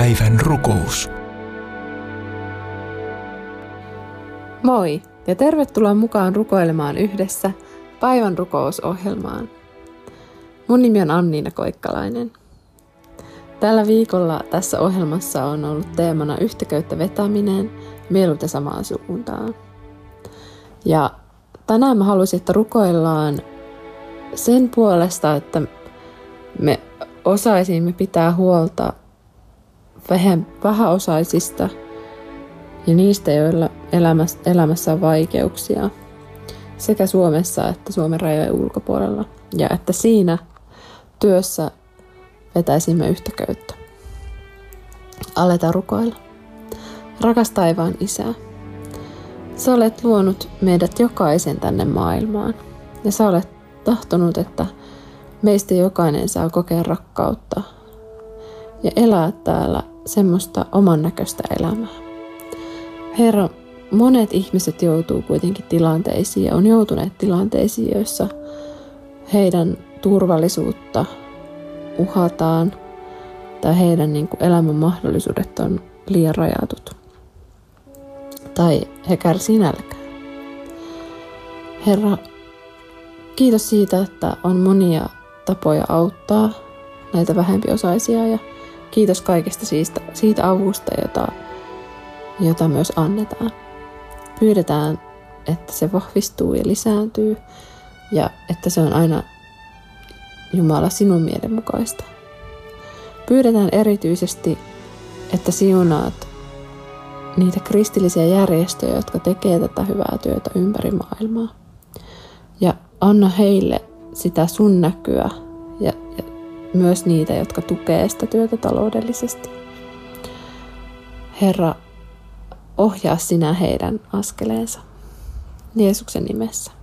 Päivän rukous. Moi ja tervetuloa mukaan rukoilemaan yhdessä päivän rukousohjelmaan. Mun nimi on Anniina Koikkalainen. Tällä viikolla tässä ohjelmassa on ollut teemana yhtäköyttä vetäminen, mieluiten samaan suuntaan. Ja tänään mä haluaisin, että rukoillaan sen puolesta, että me osaisimme pitää huolta vähäosaisista ja niistä, joilla elämässä on vaikeuksia sekä Suomessa että Suomen rajojen ulkopuolella. Ja että siinä työssä vetäisimme yhtäköyttä. Aletaan rukoilla. Rakas taivaan Isä, sä olet luonut meidät jokaisen tänne maailmaan. Ja sä olet tahtonut, että meistä jokainen saa kokea rakkautta ja elää täällä semmoista oman näköistä elämää. Herra, monet ihmiset joutuu kuitenkin tilanteisiin ja on joutuneet tilanteisiin, joissa heidän turvallisuutta uhataan tai heidän elämän mahdollisuudet on liian rajatut. Tai he kärsii nälkää. Herra, kiitos siitä, että on monia tapoja auttaa näitä vähempiosaisia ja kiitos kaikesta siitä avusta, jota myös annetaan. Pyydetään, että se vahvistuu ja lisääntyy ja että se on aina Jumala sinun mielen mukaista. Pyydetään erityisesti, että siunaat niitä kristillisiä järjestöjä, jotka tekee tätä hyvää työtä ympäri maailmaa. Ja anna heille sitä sun näkyä ja myös niitä, jotka tukee sitä työtä taloudellisesti. Herra, ohjaa sinä heidän askeleensa. Jeesuksen nimessä.